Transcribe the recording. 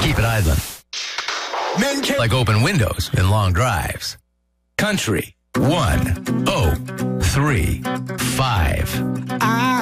Keep it idling. Like open windows in long drives. Country 103.5.